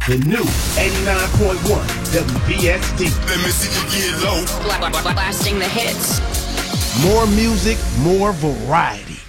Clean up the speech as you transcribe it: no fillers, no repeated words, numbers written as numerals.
The new 89.1 WBSD. Let me see you get low. Blasting the hits. More music, more variety.